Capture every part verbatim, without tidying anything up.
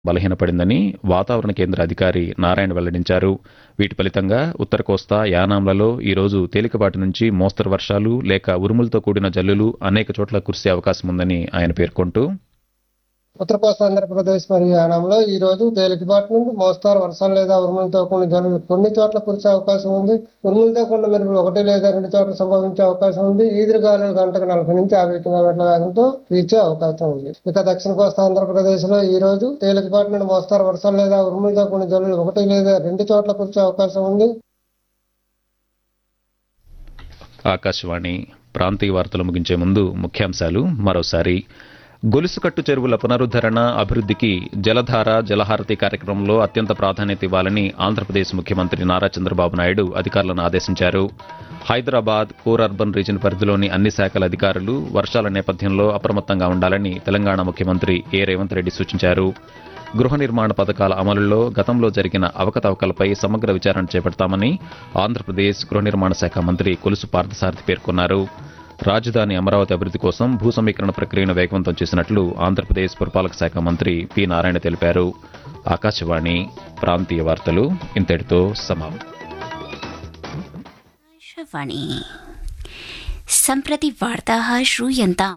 బలహీనపడిందని వాతావరణ కేంద్ర అధికారి నారాయణ వెల్లడించారు. వీటి ఫలితంగా ఉత్తర కోస్తా, యానాంలలో ఈ రోజు తేలికపాటి నుంచి మోస్తరు వర్షాలు లేక ఉరుములతో కూడిన జల్లులు అనేక చోట్ల కురిసే అవకాశం ఉందని ఆయన పేర్కొంటూ, ఉత్తర కోస్తా ఆంధ్రప్రదేశ్ మరియు యానాంలో ఈ రోజు తేలికపాటి నుండి మోస్తారు వర్షాలు లేదా ఉరుములతో కూడిన జల్లులు కొన్ని చోట్ల కురిసే అవకాశం ఉంది. ఉరుములతో కూడిన మెరుపులు ఒకటి లేదా రెండు చోట్ల సంభవించే అవకాశం ఉంది. ఈదురుగాలులు గంటకు నలభై నుంచి యాభై కిలోమీటర్ల వేగంతో వీచే అవకాశం ఉంది. ఇక దక్షిణ కోస్తా ఆంధ్రప్రదేశ్ లో ఈ రోజు తేలికపాటి నుండి మోస్తారు వర్షాలు లేదా ఉరుములతో కూడిన జల్లులు ఒకటి లేదా రెండు చోట్ల కురిసే అవకాశం ఉంది. ఆకాశవాణి ప్రాంతీయ వార్తలు ముగించే ముందు ముఖ్యాంశాలు మరోసారి. గొలుసుకట్టు చెరువుల పునరుద్ధరణ, అభివృద్ధికి జలధార, జలహారతి కార్యక్రమంలో అత్యంత ప్రాధాన్యత ఇవ్వాలని ఆంధ్రప్రదేశ్ ముఖ్యమంత్రి నారా చంద్రబాబు నాయుడు అధికారులను ఆదేశించారు. హైదరాబాద్ కోర్ అర్బన్ రీజన్ పరిధిలోని అన్ని శాఖల అధికారులు వర్షాల నేపథ్యంలో అప్రమత్తంగా ఉండాలని తెలంగాణ ముఖ్యమంత్రి ఏ రేవంత్ రెడ్డి సూచించారు. గృహ నిర్మాణ పథకాల అమలులో గతంలో జరిగిన అవకతవకలపై సమగ్ర విచారణ చేపడతామని ఆంధ్రప్రదేశ్ గృహ నిర్మాణ శాఖ మంత్రి కొలుసు పార్థసారథి పేర్కొన్నారు. రాజధాని అమరావతి అభివృద్ధి కోసం భూ సమీకరణ ప్రక్రియను వేగవంతం చేసినట్లు ఆంధ్రప్రదేశ్ పురపాలక శాఖ మంత్రి పి నారాయణ తెలిపారు. ఆకాశవాణి ప్రాంతీయ వార్తలు ఇంతటితో సమాప్తం. సంప్రతి వార్తాః శ్రూయంతాం.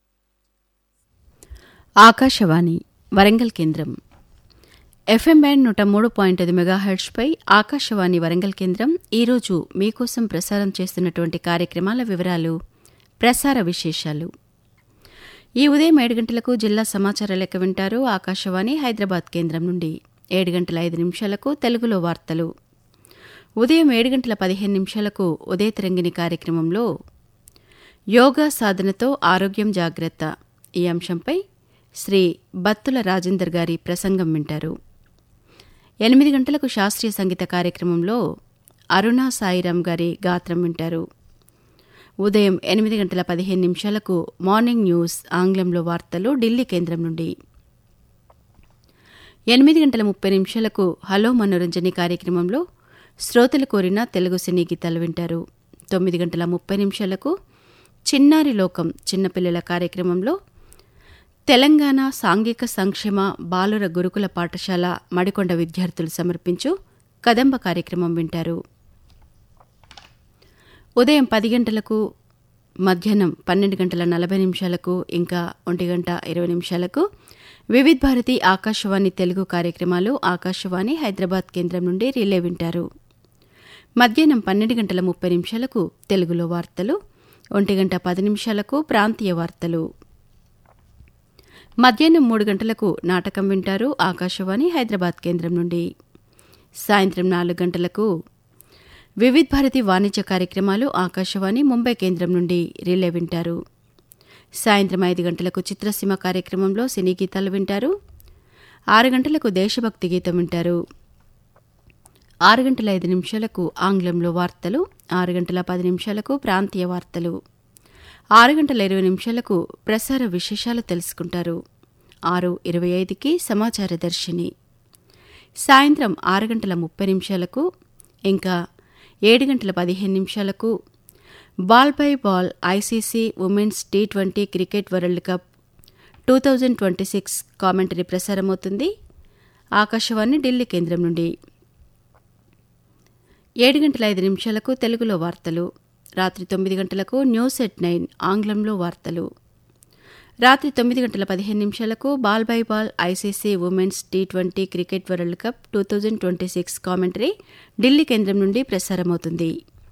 ఆకాశవాణి వరంగల్ కేంద్రం ఎఫ్ఎం బ్యాండ్ నూట మూడు పాయింట్ ఐదు మెగాహెర్ట్స్పై ఆకాశవాణి వరంగల్ కేంద్రం ఈరోజు మీకోసం ప్రసారం చేస్తున్నటువంటి కార్యక్రమాల వివరాలు, ప్రసార విశేషాలు. ఈ ఉదయం ఏడు గంటలకు జిల్లా సమాచార లెక్క వింటారు ఆకాశవాణి హైదరాబాద్ కేంద్రం నుండి. ఏడు గంటల ఐదు నిమిషాలకు తెలుగులో వార్తలు. ఉదయం ఏడు గంటల పదిహేను నిమిషాలకు ఉదయతరంగిణి కార్యక్రమంలో యోగా సాధనతో ఆరోగ్యం జాగ్రత్త ఈ అంశంపై శ్రీ బత్తుల రాజేందర్ గారి ప్రసంగం వింటారు. ఎనిమిది గంటలకు శాస్త్రీయ సంగీత కార్యక్రమంలో అరుణా సాయిరాం గారి గాత్రం వింటారు. ఉదయం ఎనిమిది గంటల పదిహేను నిమిషాలకు మార్నింగ్ న్యూస్ ఆంగ్లంలో వార్తలు ఢిల్లీ కేంద్రం నుండి. ఎనిమిది గంటల ముప్పై నిమిషాలకు హలో మనోరంజని కార్యక్రమంలో శ్రోతలు కోరిన తెలుగు సినీ గీతాలు వింటారు. తొమ్మిది గంటల ముప్పై నిమిషాలకు చిన్నారి లోకం చిన్నపిల్లల కార్యక్రమంలో తెలంగాణ సాంఘిక సంక్షేమ బాలుర గురుకుల పాఠశాల మడికొండ విద్యార్థులు సమర్పించు కదంబ కార్యక్రమం వింటారు. ఉదయం పది గంటలకు, మధ్యాహ్నం పన్నెండు గంటల నలభై నిమిషాలకు, ఇంకా ఒంటి గంట ఇరవై నిమిషాలకు వివిధ్ భారతి ఆకాశవాణి తెలుగు కార్యక్రమాలు ఆకాశవాణి హైదరాబాద్ కేంద్రం నుండి రిలే వింటారు. మధ్యాహ్నం పన్నెండు గంటల ముప్పై నిమిషాలకు తెలుగులో వార్తలు, ఒంటి గంట పది నిమిషాలకు ప్రాంతీయ వార్తలు. మధ్యాహ్నం మూడు గంటలకు నాటకం వింటారు ఆకాశవాణి హైదరాబాద్ కేంద్రం నుండి. సాయంత్రం నాలుగు గంటలకు వివిధ్ భారతి వాణిజ్య కార్యక్రమాలు ఆకాశవాణి ముంబై కేంద్రం నుండి రిలే వింటారు. సాయంత్రం ఐదు గంటలకు చిత్రసీమ కార్యక్రమంలో సినీ గీతాలు వింటారు. ఆరు గంటలకు దేశభక్తి గీతం వింటారు. ఆరు గంటల ఐదు నిమిషాలకు ఆంగ్లంలో వార్తలు, ఆరు గంటల పది నిమిషాలకు ప్రాంతీయ వార్తలు, ఆరు గంటల ఇరవై నిమిషాలకు ప్రసార విశేషాలు తెలుసుకుంటారు. ఆరు ఇరవై ఐదుకి సమాచార దర్శిని. సాయంత్రం ఆరు గంటల ముప్పై నిమిషాలకు, ఇంకా ఏడు గంటల పదిహేను నిమిషాలకు ball by ball ICC women's T twenty cricket world cup two thousand twenty six commentary ప్రసారమవుతుంది ఆకాశవాణి ఢిల్లీ కేంద్రం నుండి. ఏడు గంటల ఐదు నిమిషాలకు తెలుగులో వార్తలు. రాత్రి తొమ్మిది గంటలకు న్యూస్ ఎట్ నైన్ ఆంగ్లంలో వార్తలు. రాత్రి తొమ్మిది గంటల పదిహేను నిమిషాలకు ball by ball ICC women's T twenty cricket world cup two thousand twenty six commentary Delhi కేంద్రం నుండి ప్రసారమవుతుంది.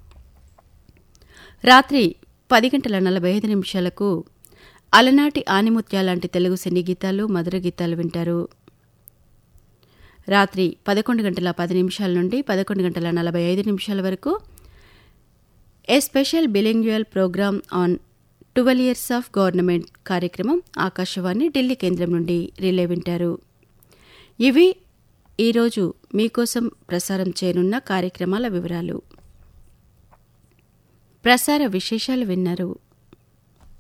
రాత్రి పది గంటల నలభై ఐదు నిమిషాలకు అలనాటి ఆనిముత్యాలాంటి తెలుగు సినీ గీతాలు, మధుర గీతాలు వింటారు. రాత్రి పదకొండు గంటల పది నిమిషాల నుండి పదకొండు గంటల నలభై ఐదు నిమిషాల వరకు ఏ special బిలింగ్యువల్ programme on twelve years of government కార్యక్రమం ఆకాశవాణి ఢిల్లీ కేంద్రం నుండి రిలే వింటారు. ఇవి ఈరోజు మీకోసం ప్రసారం చేయనున్న కార్యక్రమాల వివరాలు. ప్రసార విశేషాలు విన్నారు.